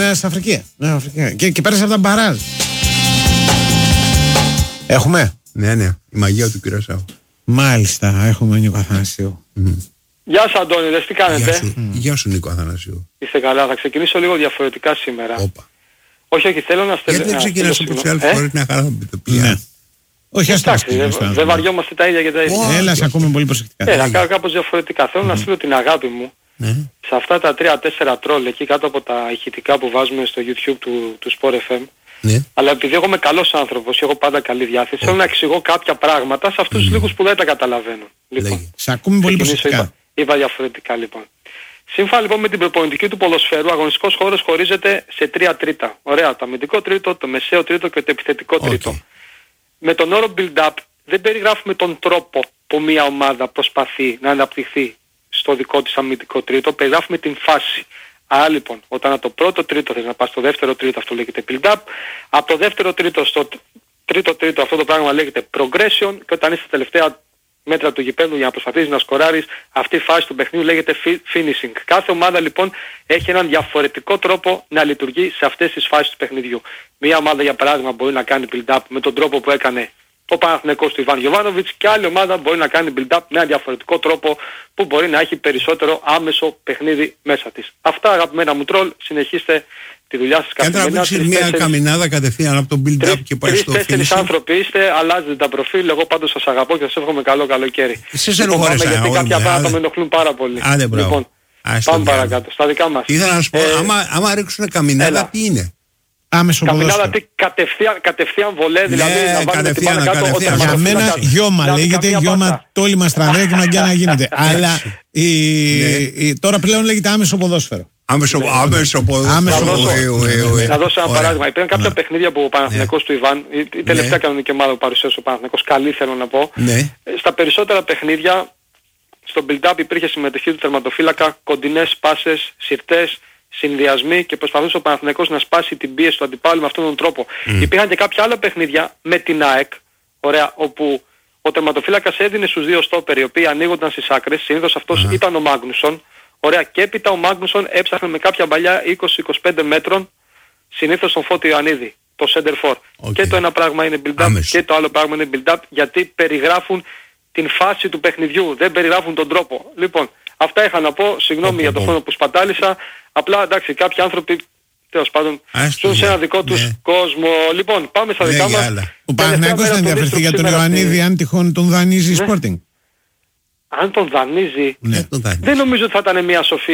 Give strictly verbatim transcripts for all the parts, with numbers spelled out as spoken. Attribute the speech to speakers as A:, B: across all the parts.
A: ε, στην Αφρική. Ναι, Αφρική. Και, και πέρασε από τα μπαράζ. Έχουμε.
B: Ναι, ναι, η μαγεία του Κυρασάου.
A: Μάλιστα, έχουμε Νίκο Αθανασίου.
C: Mm. Γεια σας Αντώνιδες, τι κάνετε?
B: Γεια σου, mm. Γεια σου Νίκο Αθανασίου.
C: Είστε καλά, θα ξεκινήσω λίγο διαφορετικά σήμερα.
B: Όπα.
C: Όχι, όχι, θέλω να στελ...
B: Γιατί δεν ξεκινάς όπως οι άλλοι φορές μια χαρά θα πει το
A: πει. Όχι, ας
C: εντάξει, δεν δε βαριόμαστε τα ίδια και τα ίδια.
A: Έλα, σε ακούμε πολύ προσεκτικά.
C: Έλα, κάνω κάπως διαφορετικά. Θέλω να στείλω την αγάπη μου σε αυτά τα τρία τέσσερα τρόλ εκεί κάτω από τα ηχητικά που βάζουμε στο YouTube του, του Sport εφ εμ. Ναι. Αλλά επειδή εγώ είμαι καλός άνθρωπος και έχω πάντα καλή διάθεση, θέλω να εξηγώ κάποια πράγματα σε αυτούς τους λίγους που δεν τα καταλαβαίνουν. Λοιπόν,
A: σε ακούμε πολύ προσεκτικά.
C: Είπα, είπα διαφορετικά λοιπόν. Σύμφωνα λοιπόν με την προπονητική του ποδοσφαίρου, ο αγωνιστικός χώρος χωρίζεται σε τρία τρίτα. Ωραία, το αμυντικό τρίτο, το μεσαίο τρίτο και το επιθετικό τρίτο. Okay. Με τον όρο build-up δεν περιγράφουμε τον τρόπο που μια ομάδα προσπαθεί να αναπτυχθεί στο δικό της αμυντικό τρίτο, περιγράφουμε την φάση. Άρα λοιπόν, όταν από το πρώτο τρίτο θες να πας στο δεύτερο τρίτο, αυτό λέγεται build-up, από το δεύτερο τρίτο στο τρίτο τρίτο αυτό το πράγμα λέγεται progression, και όταν είσαι στα τελευταία μέτρα του γηπέδου για να προσπαθήσεις να σκοράρεις, αυτή η φάση του παιχνιδιού λέγεται finishing. Κάθε ομάδα λοιπόν έχει έναν διαφορετικό τρόπο να λειτουργεί σε αυτές τις φάσεις του παιχνιδιού. Μία ομάδα για παράδειγμα μπορεί να κάνει build-up με τον τρόπο που έκανε ο Παναθηναϊκός του Ιβάν Γιοβάνοβιτς, και άλλη ομάδα μπορεί να κάνει build-up με ένα διαφορετικό τρόπο που μπορεί να έχει περισσότερο άμεσο παιχνίδι μέσα της. Αυτά αγαπημένα μου τρόλ, συνεχίστε τη δουλειά σας καθημερινά.
B: Κάτω να μια τέσσερις... καμινάδα κατευθείαν από το build-up και πάει στο finishing.
C: Τρεις-τέσσερις άνθρωποι είστε, αλλάζετε τα προφίλ, εγώ πάντως σας αγαπώ και σας εύχομαι καλό καλοκαίρι.
B: Σε στενοχώρεσα.
C: Γιατί κάποια πράγματα με ενοχλούν πάρα πολύ.
B: Άντε μπράβο.
C: Λοιπόν, πάμε παρακάτω, στα δικά μας.
B: Ήθελα να σου πω, άμα ρίξουν καμινάδα τι είναι?
A: Άμεσο ποδόσφαιρο.
C: Τι κατευθείαν, κατευθείαν βολέ, δηλαδή
B: ναι,
C: να βάλουμε την πάνω κάτω.
A: Κατευθείαν. Για μένα γιώμα λέγεται, γιώμα τόλιμα στραβέ και μαγκιά να γίνεται. Αλλά η, η, τώρα πλέον λέγεται άμεσο ποδόσφαιρο.
B: Άμεσο, άμεσο ποδόσφαιρο.
C: Να δώσω ένα παράδειγμα. Υπήρχαν κάποια παιχνίδια που ο Παναθηναϊκός του Ιβάν, η τελευταία κανονική ομάδα που παρουσίασε ο Παναθηναϊκός, καλή θέλω να πω. Στα περισσότερα παιχνίδια, στο build-up υπήρχε συμμετοχή του τερματοφύλακα, κοντινές πάσες, συρτές, συνδυασμοί, και προσπαθούσε ο Παναθηναϊκός να σπάσει την πίεση του αντιπάλου με αυτόν τον τρόπο. Mm. Υπήρχαν και κάποια άλλα παιχνίδια με την ΑΕΚ, ωραία, όπου ο τερματοφύλακας έδινε στους δύο στόπερ οι οποίοι ανοίγονταν στις άκρες, συνήθως αυτός mm. ήταν ο Μάγνουσον, ωραία, και έπειτα ο Μάγνουσον έψαχνε με κάποια παλιά είκοσι με είκοσι πέντε μέτρων, συνήθως τον Φώτη Ιωαννίδη, το center for. Okay. Και το ένα πράγμα είναι build-up Άμεση. Και το άλλο πράγμα είναι build-up, γιατί περιγράφουν την φάση του παιχνιδιού, δεν περιγράφουν τον τρόπο. Λοιπόν, αυτά είχα να πω, συγγνώμη oh, για το χρόνο oh. που σπατάλησα. Απλά εντάξει, κάποιοι άνθρωποι τέλος πάντων ζουν σε ένα δικό τους ναι. κόσμο. Λοιπόν, πάμε στα δικά μας.
A: Ο Παναθηναϊκός θα ενδιαφερθεί για τον Ιωαννίδη αν τυχόν τον δανείζει η
C: ναι.
A: Sporting?
C: Αν τον δανείζει, ναι, τον δανείζει, δεν νομίζω ότι θα ήταν μια σοφή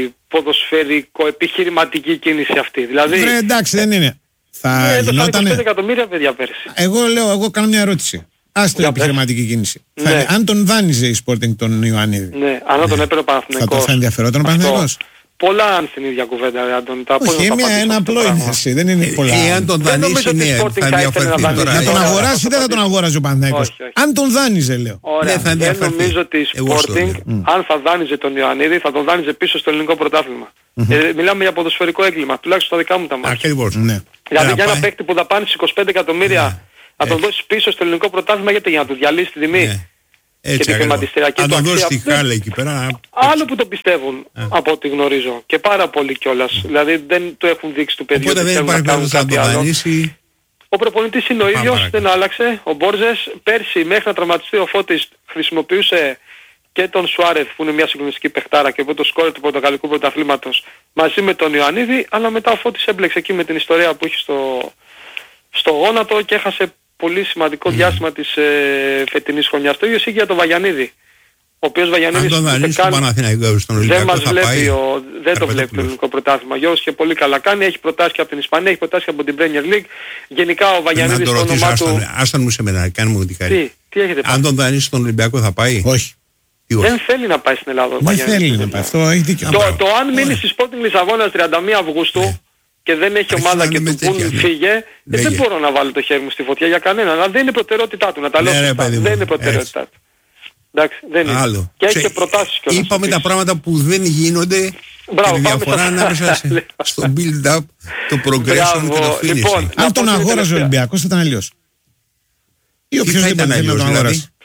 C: ποδοσφαιρικό-επιχειρηματική κίνηση αυτή. Δηλαδή,
A: Βρε, εντάξει, δεν είναι. Θα
C: ε,
A: γινότανε...
C: είκοσι πέντε εκατομμύρια παιδιά πέρυσι.
A: Εγώ λέω, εγώ κάνω μια ερώτηση. Άστο η επιχειρηματική κίνηση. Ναι. Θα, αν τον δάνειζε η Sporting τον Ιωαννίδη.
C: Ναι, αν ναι. τον έπαιρνε ο Παναθηναϊκός.
A: Θα, θα ενδιαφερόταν ο Παναθηναϊκός.
C: Πολλά αν στην ίδια κουβέντα, Αντώνη.
A: Όχι, μια, ένα απλό είναι εσύ, δεν είναι πολλά.
B: Ή αν τον δανείσει, ναι, θα ενδιαφερθεί τώρα.
A: Να τον αγοράσει ή δεν θα τον αγόραζε ο Παναθηναϊκός? Αν τον δάνειζε, λέω.
C: Ωραία, δεν νομίζω ότι η Sporting, αν θα δάνειζε τον Ιωαννίδη, θα τον δάνειζε πίσω στο ελληνικό πρωτάθλημα. Μιλάμε για ποδοσφαιρικό έγκλημα, τουλάχιστον στα δικά μου τα μάτια.
B: Ακριβώς.
C: Δηλαδή για ένα παίκτη που δαπάνησε είκοσι πέντε εκατομμύρια, να τον δώσει πίσω στο ελληνικό πρωτάθλημα, γιατί για να του διαλύσει τη τιμή.
B: Έτσι, και τη χρηματιστηριακή του αξία. Αν τον δώσει τη χάλα εκεί πέρα.
C: Άλλο που το πιστεύουν yeah. από ό,τι γνωρίζω. Και πάρα πολύ κιόλας. Mm. Δηλαδή δεν το έχουν δείξει του παιδιού.
B: Οπότε δεν υπάρχει περίπτωση να το δανείσει.
C: Ο προπονητής είναι ο ίδιος, δεν άλλαξε. Ο Μπόρζες πέρσι μέχρι να τραυματιστεί ο Φώτης χρησιμοποιούσε και τον Σουάρεθ που είναι μια συγκλονιστική παιχτάρα και που το σκόρε του Πορτογαλικού Πρωταθλήματος μαζί με τον Ιωαννίδη, αλλά μετά ο Φώτης έμπλεξε εκεί με την ιστορία που έχει στο, στο γόνατο και έχασε πολύ σημαντικό mm. διάστημα της ε, φετινής χρονιάς. Το ίδιο ισχύει για τον Βαγιανίδη. Ο οποίος Βαγιανίδης
B: αν τον δανείσει στον Παναθηναϊκό, στον Ολυμπιακό,
C: δεν μας
B: θα
C: βλέπει,
B: πάει.
C: Ο, δεν το βλέπει το ελληνικό πρωτάθλημα. Γιώργος και πολύ καλά κάνει, έχει προτάσει και από την Ισπανία, έχει προτάσει και από την Premier League. Γενικά ο Βαγιανίδης στο όνομά του...
B: Άσταν μου σε μένα, κάνουμε μου τη χαρή.
C: Τι, τι έχετε πάει?
B: Αν τον δανείσει στον Ολυμπιακό θα πάει?
A: Όχι.
C: Δεν θέλει να πάει στην Ελλάδα.
A: Δεν θέλει να πάει. Αυτό έχει δίκιο.
C: Το αν μείνει στη Sporting Λισαβόνας τριάντα μία Αυγούστου και δεν έχει ομάδα και του πούν φύγε, δεν μπορώ να βάλω το χέρι μου στη φωτιά για κανέναν. Αλλά δεν είναι προτεραιότητά του, να τα λέω σωστά. Δεν είναι προτεραιότητά του. Εντάξει, δεν είναι.
B: Άλλο.
C: Και έχει και προτάσεις κιόλας.
B: Είπαμε τα πράγματα που δεν γίνονται.
C: Μπράβο,
B: και τη διαφορά ανάμεσα στο build-up, το progression και το finishing.
C: Λοιπόν,
A: αν τον αγόραζε ο Ολυμπιακός θα ήταν αλλιώς. Ή οποιοςδήποτε θέλει να τον αγοράσει.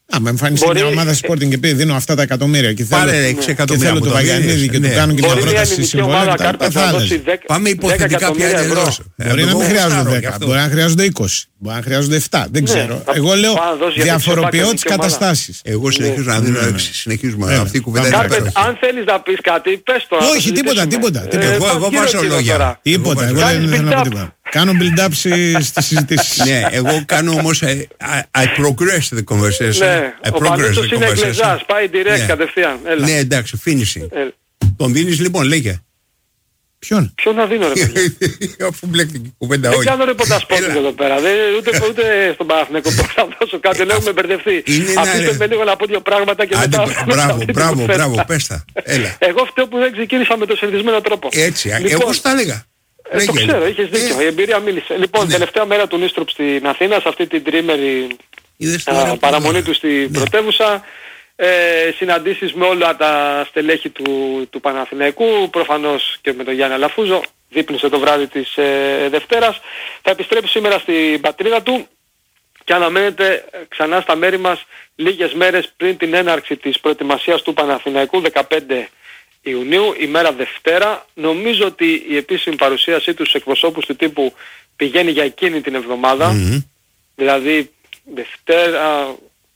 A: Άμα εμφανιστεί
C: Μπορεί...
A: μια ομάδα Sporting και πει δίνω αυτά τα εκατομμύρια και θέλω,
B: Πάρε,
A: και θέλω το Βαγιανίδη και του κάνουν και μια πρόταση συμβόλαια.
B: Πάμε υποθετικά πια ευρώ.
A: Μπορεί να μην χρειάζονται δέκα, μπορεί να χρειάζονται είκοσι, μπορεί να χρειάζονται επτά, δεν ξέρω. Εγώ λέω διαφοροποιώ τις καταστάσεις.
B: Εγώ συνεχίζω να δίνω έξι. Συνεχίζουμε. Αυτή η κουβέντα είναι.
C: Αν θέλεις να πεις κάτι, πες το.
A: Όχι, τίποτα, τίποτα.
B: Εγώ βάζω λόγια.
A: Τίποτα, εγώ δεν θέλω να πω τίποτα. Κάνω build-up στις συζητήσεις.
B: Ναι, εγώ κάνω όμως I progress the conversation.
C: Ναι, ο Πανούτσος είναι εγκλεζάς, πάει direct κατευθείαν.
B: Ναι, εντάξει, finishing. Τον δίνεις λοιπόν, λέγε.
A: Ποιον?
C: Ποιον να δίνω ρε παιδιά.
B: Αφού μπλέκτηκε η κουβέντα
C: όλοι.
B: όλοι.
C: Δεν κάνω ρεπορτάζ Sporting εδώ πέρα. Ούτε, ούτε στον Παναθηναϊκό που θα δώσω κάτι. Λέω έχουμε μπερδευτεί. Αφήστε με λίγο να πω δύο πράγματα και μετά...
B: Μπράβο, μπράβο, μπράβο, πες τα.
C: Εγώ φταίω που δεν ξεκίνησα με τον συνηθισμένο τρόπο.
B: Έτσι, εγώ σου τα έλεγα.
C: Ε, το ξέρω, είχες δίκιο, η εμπειρία μίλησε. Λοιπόν, ναι. Τελευταία μέρα του Νίστροπ στην Αθήνα, σε αυτή την τρίμερη α, παραμονή του στην ναι. πρωτεύουσα, ε, συναντήσεις με όλα τα στελέχη του, του Παναθηναϊκού, προφανώς και με τον Γιάννη Αλαφούζο, δείπνησε το βράδυ της ε, Δευτέρας. Θα επιστρέψει σήμερα στην πατρίδα του και αναμένεται ξανά στα μέρη μας λίγες μέρες πριν την έναρξη της προετοιμασίας του Παναθηναϊκού, δεκαπέντε Ιουνίου, ημέρα Δευτέρα. Νομίζω ότι η επίσημη παρουσίασή του στους εκπροσώπους του τύπου πηγαίνει για εκείνη την εβδομάδα. Mm-hmm. Δηλαδή Δευτέρα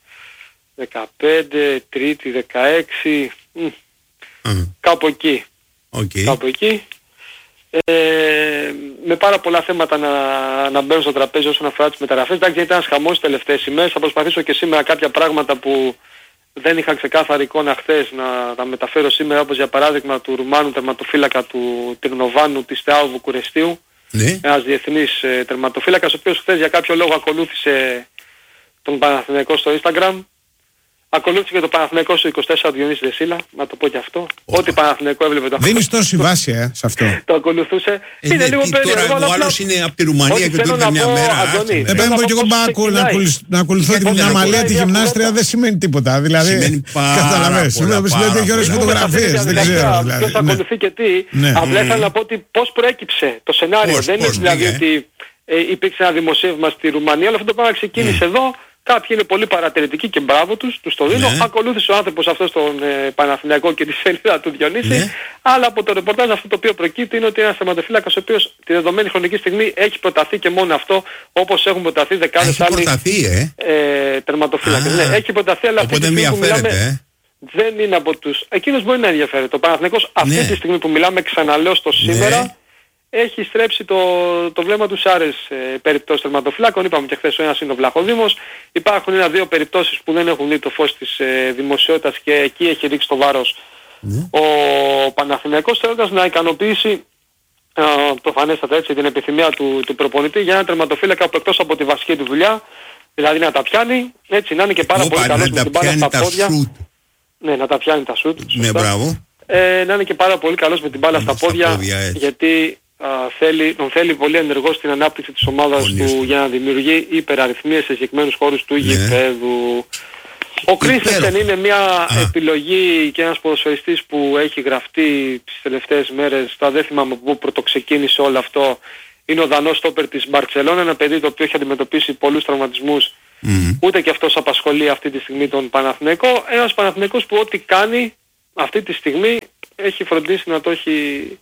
C: δεκαπέντε, Τρίτη δεκαέξι, mm. κάπου εκεί.
B: Okay.
C: Κάπου εκεί. Ε, με πάρα πολλά θέματα να, να μπαίνουν στο τραπέζι όσον αφορά τις μεταγραφές. Εντάξει, ήταν ένας χαμός τις τελευταίες ημέρες. Θα προσπαθήσω και σήμερα κάποια πράγματα που δεν είχα ξεκάθαρη εικόνα χθες να τα μεταφέρω σήμερα, όπως για παράδειγμα του Ρουμάνου τερματοφύλακα του Τυρνοβάνου της Steaua Βουκουρεστίου. Ναι. Ένας διεθνής ε, τερματοφύλακας, ο οποίος χθες για κάποιο λόγο ακολούθησε τον Παναθηναϊκό στο Instagram. Ακολούθησε και το Παναθηναϊκό στο είκοσι τέσσερα του Διονύση Δεσίλα, να το πω και αυτό. Oh. Ό,τι Παναθηναϊκό έβλεπε το
A: δίνεις τόση βάση ε, σε αυτό.
C: Το ακολουθούσε.
B: Ε, είναι λίγο περίεργο. Τώρα ο άλλος είναι από τη Ρουμανία και του είπε μια μέρα.
A: Ε, πρέπει και εγώ να ακολουθώ την Αμαλία τη γυμνάστρια δεν σημαίνει τίποτα. Δηλαδή,
B: σημαίνει πάρα πολλά.
A: Σημαίνει ότι έχει φωτογραφίες. Δεν ξέρω.
C: Ποιος ακολουθεί και τι. Απλά ήθελα να πω ότι πώς προέκυψε το σενάριο. Δεν είναι δηλαδή ότι υπήρξε ένα δημοσίευμα στη Ρουμανία, αλλά αυτό το πράγμα ξεκίνησε εδώ. Κάποιοι είναι πολύ παρατηρητικοί και μπράβο τους, τους το δίνω. Ναι. Ακολούθησε ο άνθρωπος αυτός τον ε, Παναθηναϊκό και τη σελίδα του Διονύση. Ναι. Αλλά από το ρεπορτάζ αυτό το οποίο προκύπτει είναι ότι ένας τερματοφύλακας ο οποίος τη δεδομένη χρονική στιγμή έχει προταθεί και μόνο αυτό, όπως έχουν προταθεί δεκάδες άλλοι
B: προταθεί, ε?
C: ε, τερματοφύλακες. Ναι, έχει προταθεί, αλλά αυτή τη στιγμή που μιλάμε ε? δεν είναι από τους... Εκείνος μπορεί να ενδιαφέρεται. Ο Παναθηναϊκός αυτή ναι. τη στιγμή που μιλάμε, ξαναλέω στο σήμερα, ναι. έχει στρέψει το, το βλέμμα του σε άλλες ε, περιπτώσεις τερματοφυλάκων. Είπαμε και χθες ο ένας είναι ο Βλαχοδήμος. Υπάρχουν ένα-δύο περιπτώσεις που δεν έχουν δει το φως της ε, δημοσιότητας και εκεί έχει ρίξει το βάρος mm. ο Παναθηναϊκός, θέλοντας να ικανοποιήσει ε, προφανέστατα έτσι την επιθυμία του, του προπονητή για ένα τερματοφύλακα που εκτός από τη βασική του δουλειά, δηλαδή να τα πιάνει, έτσι να είναι και πάρα Οπα, πολύ καλός με την μπάλα στα πόδια. Ναι, να τα πιάνει τα σουτ.
B: Ναι, μπράβο.
C: Ε, να είναι και πάρα πολύ καλός με την μπάλα στα, στα πόδια, πόδια γιατί α, θέλει, τον θέλει πολύ ενεργό στην ανάπτυξη της ομάδας του για να δημιουργεί υπεραριθμίες σε συγκεκριμένους χώρους του γηπέδου. Ο Κρίστενσεν είναι μια α. επιλογή και ένας ποδοσφαιριστής που έχει γραφτεί τις τελευταίες μέρες, τα δεν θυμάμαι πού πρωτοξεκίνησε όλο αυτό. Είναι ο Δανός στόπερ της Μπαρτσελώνα, ένα παιδί το οποίο έχει αντιμετωπίσει πολλούς τραυματισμούς. Mm. Ούτε και αυτός απασχολεί αυτή τη στιγμή τον Παναθηναϊκό. Ένας Παναθηναϊκός που ό,τι κάνει αυτή τη στιγμή έχει φροντίσει να το έχει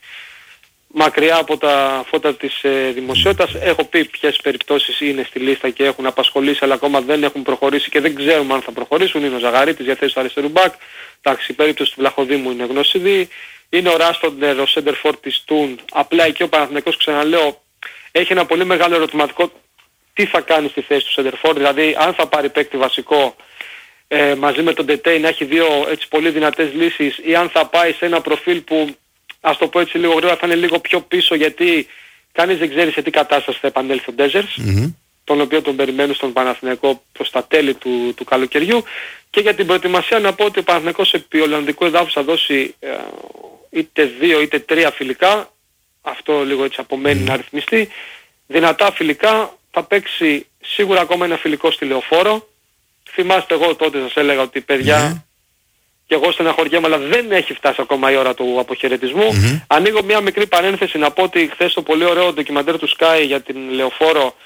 C: μακριά από τα φώτα της ε, δημοσιότητας. Έχω πει ποιες περιπτώσεις είναι στη λίστα και έχουν απασχολήσει, αλλά ακόμα δεν έχουν προχωρήσει και δεν ξέρουμε αν θα προχωρήσουν. Είναι ο Ζαγαρίτης για θέση του αριστερού μπακ. Εντάξει, η περίπτωση του Βλαχοδήμου είναι γνωστή. Είναι ο Ράστοντερ, ο Σέντερφορ της Τούν. Απλά εκεί ο Παναθηναϊκός, ξαναλέω, έχει ένα πολύ μεγάλο ερωτηματικό τι θα κάνει στη θέση του Σέντερφορ. Δηλαδή αν θα πάρει παίκτη βασικό ε, μαζί με τον Ντετέι να έχει δύο έτσι πολύ δυνατές λύσεις, ή αν θα πάει σε ένα προφίλ που, ας το πω έτσι λίγο γρήγορα, θα είναι λίγο πιο πίσω, γιατί κανείς δεν ξέρει σε τι κατάσταση θα επανέλθει ο Ντέζερς, mm-hmm. τον οποίο τον περιμένουν στον Παναθηναϊκό προς τα τέλη του, του καλοκαιριού. Και για την προετοιμασία να πω ότι ο Παναθηναϊκός επί Ολλανδικού εδάφους θα δώσει ε, είτε δύο είτε τρία φιλικά, αυτό λίγο έτσι απομένει mm-hmm. να ρυθμιστεί, δυνατά φιλικά. Θα παίξει σίγουρα ακόμα ένα φιλικό στη Λεωφόρο. Θυμάστε, εγώ τότε σας έλεγα ότι παιδιά mm-hmm. και εγώ στεναχωριέμαι, αλλά δεν έχει φτάσει ακόμα η ώρα του αποχαιρετισμού. Mm-hmm. Ανοίγω μια μικρή παρένθεση να πω ότι χθες το πολύ ωραίο ντοκιμαντέρ του Sky για την Λεωφόρο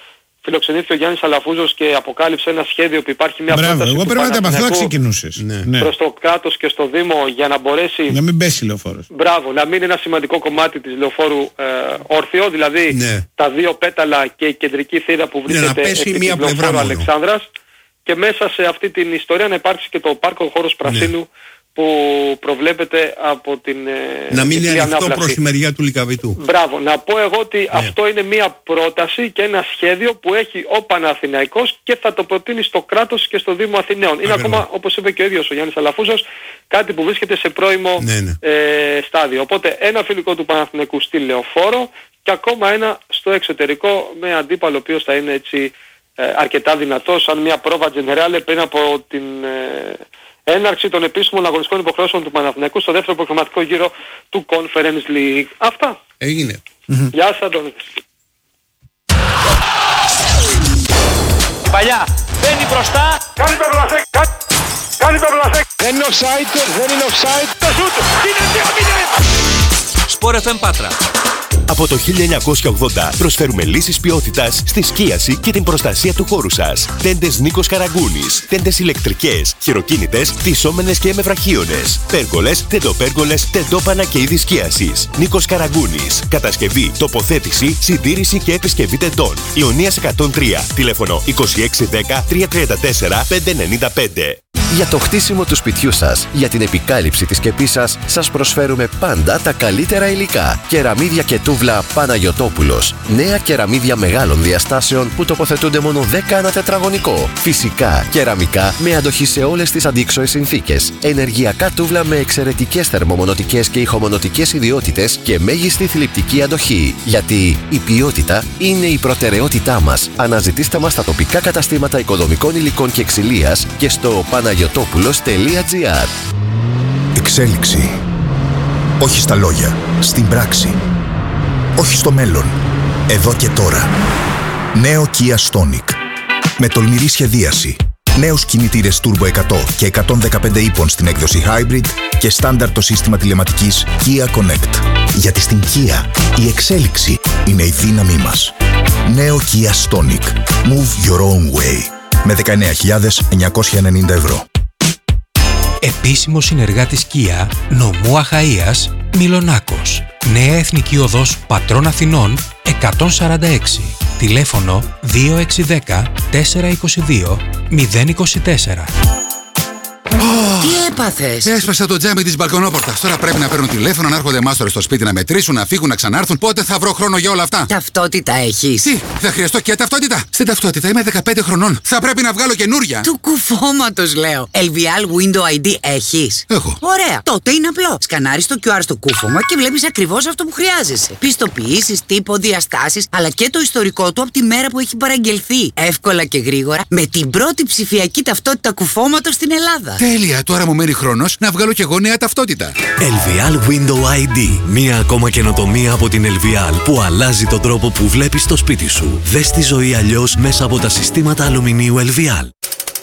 C: φιλοξενήθηκε ο Γιάννης Αλαφούζος και αποκάλυψε ένα σχέδιο που υπάρχει μια
A: Μπράβο,
C: πρόταση
A: εγώ
C: του
A: πρέπει να από αυτό να
C: Παναθηναϊκού
A: ξεκινούσες. Ναι.
C: προς το κράτος και στο Δήμο για να μπορέσει
A: να μην πέσει λεωφόρος.
C: Μπράβο, να μείνει ένα σημαντικό κομμάτι της λεωφόρου ε, όρθιο, δηλαδή
B: ναι.
C: τα δύο πέταλα και η κεντρική θύρα που βρίσκεται
B: ναι,
C: επί
B: της
C: λεωφόρου Αλεξάνδρας, και μέσα σε αυτή την ιστορία να υπάρξει και το πάρκο χώρος Πρασίνου, ναι, που προβλέπεται από την
B: να μην είναι ανοιχτό προς τη μεριά του Λυκαβητού.
C: Μπράβο. Να πω εγώ ότι ναι. αυτό είναι μια πρόταση και ένα σχέδιο που έχει ο Παναθηναϊκός και θα το προτείνει στο κράτος και στο Δήμο Αθηναίων. Είναι Ακριβώς. ακόμα, όπως είπε και ο ίδιος ο Γιάννης Αλαφούζος, κάτι που βρίσκεται σε πρώιμο ναι, ναι. Ε, στάδιο. Οπότε ένα φιλικό του Παναθηναϊκού στη Λεωφόρο και ακόμα ένα στο εξωτερικό με αντίπαλο ο οποίος θα είναι έτσι ε, αρκετά δυνατός, σαν μια πρόβα τζενεράλε πριν από την... Ε, έναρξη των επίσημων αγωνιστικών υποχρεώσεων του Παναθηναϊκού στο δεύτερο προγραμματικό γύρο του Conference League. Αυτά.
B: Έγινε.
C: Γεια σας, Αντώνη.
D: Παλιά, μπαίνει μπροστά.
C: Κάνει το μπλασέκ. Κάνει το μπλασέκ.
D: Δεν είναι offside, δεν είναι offside.
C: Το σούτ. Είναι δύο μηδέν.
E: Σπορ εφ εμ Πάτρα. Από το χίλια εννιακόσια ογδόντα προσφέρουμε λύσεις ποιότητας στη σκίαση και την προστασία του χώρου σας. Τέντες Νίκος Καραγκούνης. Τέντες ηλεκτρικές, χειροκίνητες, τυσσόμενες και εμεβραχίονες. Πέργολες, τεντοπέργολες, τεντόπανα και είδη σκίασης. Νίκος Καραγκούνης. Κατασκευή, τοποθέτηση, συντήρηση και επισκευή τεντών. Ιωνίας εκατόν τρία. Τηλέφωνο είκοσι έξι δέκα τριακόσια τριάντα τέσσερα πεντακόσια ενενήντα πέντε.
F: Για το χτίσιμο του σπιτιού σας, για την επικάλυψη της σκεπής σας, σας προσφέρουμε πάντα τα καλύτερα υλικά. Κεραμίδια και τούβλα Παναγιωτόπουλος. Νέα κεραμίδια μεγάλων διαστάσεων που τοποθετούνται μόνο δέκα ανά τετραγωνικό. Φυσικά, κεραμικά με αντοχή σε όλες τις αντίξωες συνθήκες. Ενεργειακά τούβλα με εξαιρετικές θερμομονωτικές και ηχομονωτικές ιδιότητες και μέγιστη θλιπτική αντοχή. Γιατί η ποιότητα είναι η προτεραιότητά μας. Αναζητήστε μας στα τοπικά καταστήματα οικοδομικών υλικών και ξυλίας και στο παναγιωτόπουλος τελεία τζι άρ.
G: Εξέλιξη. Όχι στα λόγια, στην πράξη. Όχι στο μέλλον, εδώ και τώρα. Νέο Kia Stonic. Με τολμηρή σχεδίαση. Νέους κινητήρες Turbo εκατό και εκατόν δεκαπέντε ύπων στην έκδοση Hybrid και στάνταρ το σύστημα τηλεματικής Kia Connect. Γιατί στην Kia η εξέλιξη είναι η δύναμή μας. Νέο Kia Stonic. Move your own way. Με δεκαεννέα χιλιάδες εννιακόσια ενενήντα ευρώ.
H: Επίσημο συνεργάτης Kia, νομού Αχαΐας, Μιλονάκος. Νέα Εθνική Οδός Πατρών Αθηνών εκατόν σαράντα έξι. Τηλέφωνο δύο έξι ένα μηδέν τέσσερα είκοσι δύο μηδέν είκοσι τέσσερα.
I: Τι έπαθες?
B: Έσπασα το τζάμι της μπαλκονόπορτας. Τώρα πρέπει να παίρνουν τηλέφωνο, να έρχονται μάστορες στο σπίτι να μετρήσουν, να φύγουν, να ξανάρθουν. Πότε θα βρω χρόνο για όλα αυτά?
I: Ταυτότητα έχεις?
B: Τι, θα χρειαστώ και ταυτότητα? Στην ταυτότητα είμαι δεκαπέντε χρονών. Θα πρέπει να βγάλω καινούρια.
I: Του κουφώματος λέω. ελ βι ελ Window άι ντι έχεις?
B: Έχω.
I: Ωραία. Τότε είναι απλό. Σκανάρεις το κιου αρ στο κούφωμα και βλέπεις ακριβώς αυτό που χρειάζεσαι. Πιστοποιήσεις, τύπο, διαστάσεις, αλλά και το ιστορικό του από τη μέρα που έχει παραγγελθεί. Εύκολα και γρήγορα με την πρώτη ψηφιακή ταυτότητα κουφώματος στην Ελλάδα.
B: Τέλεια. Τώρα μου μένει χρόνος να βγάλω και εγώ νέα ταυτότητα.
E: ελ βι ελ Window άι ντι. Μία ακόμα καινοτομία από την ελ βι ελ που αλλάζει τον τρόπο που βλέπεις το σπίτι σου. Δες τη ζωή αλλιώς μέσα από τα συστήματα αλουμινίου ελ βι ελ.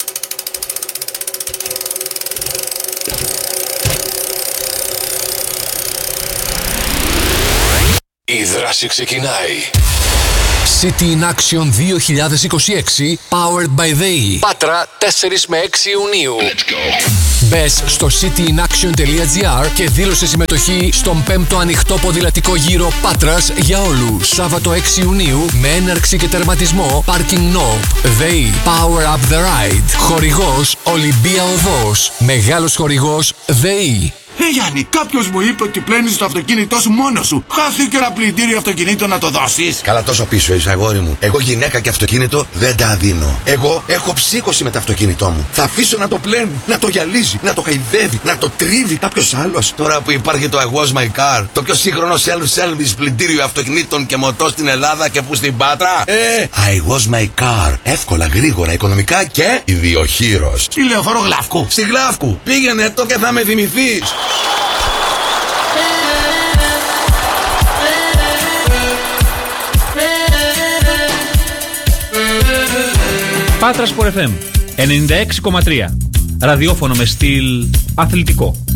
J: Η δράση ξεκινάει.
K: City in Action δύο χιλιάδες είκοσι έξι Powered by ΔΕΗ.
J: Πάτρα τέσσερα με έξι Ιουνίου.
K: Let's go. Μπες στο cityin-action.gr και δήλωσε συμμετοχή στον πέμπτο ανοιχτό ποδηλατικό γύρο Πάτρας για όλους. Σάββατο έξι Ιουνίου με έναρξη και τερματισμό Parking Nope. ΔΕΗ Power Up the Ride. Χορηγός Ολυμπία Οδός. Μεγάλος χορηγός ΔΕΗ.
L: Ε, Γιάννη, κάποιος μου είπε ότι πλένεις το αυτοκίνητό σου μόνος σου. Χάθηκε ένα πλυντήριο αυτοκινήτων να το δώσεις.
M: Καλά, τόσο πίσω είσαι, αγόρι μου. Εγώ γυναίκα και αυτοκίνητο δεν τα δίνω. Εγώ έχω ψύχωση με το αυτοκίνητό μου. Θα αφήσω να το πλένει, να το γυαλίζει, να το χαϊδεύει, να το τρίβει κάποιος άλλος. Τώρα που υπάρχει το I Was My Car, το πιο σύγχρονο self-service πλυντήριο αυτοκινήτων και μοτό στην Ελλάδα και που στην Πάτρα. Ε, I Was My Car. Εύκολα, γρήγορα, οικονομικά και ιδιοχείρος.
L: Στη Λεωφόρο Γλαύκου.
M: Στη Γλαύκου. Πήγαινε το και θα με θυμηθείς.
N: Πάτρα Σπορ εφ εμ ενενήντα έξι κόμμα τρία. Ραδιόφωνο με στυλ αθλητικό.